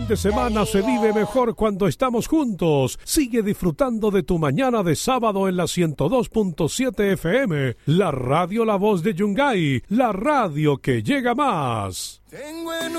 fin de semana se vive mejor cuando estamos juntos. Sigue disfrutando de tu mañana de sábado en la 102.7 FM, la radio La Voz de Yungay, la radio que llega más.